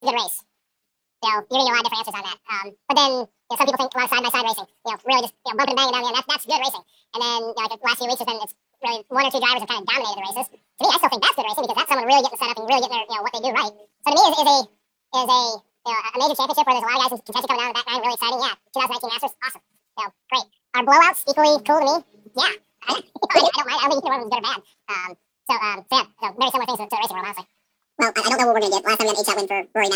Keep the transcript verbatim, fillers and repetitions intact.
good race. So you're gonna get a lot of different answers on that. Um, but then you know, some people think a lot of side by side racing. You know, really just you know bumping and banging down the end. That's that's good racing. And then you know, like the last few weeks, then it's really one or two drivers have kind of dominated the races. To me, I still think that's good racing because that's someone really getting set up and really getting their you know what they do right. So to me, is, is a is a you know, a major championship where there's a lot of guys in contention coming down the back nine, really exciting. Yeah, twenty nineteen Masters, awesome. So great. Are blowouts equally cool to me? Yeah, I, I don't mind. I don't think either one was good or bad. Um, so um, so yeah, so very similar things to, to the racing world, honestly. Well, I, I don't know what we're gonna get. Last time we had an eight shot win for Rory.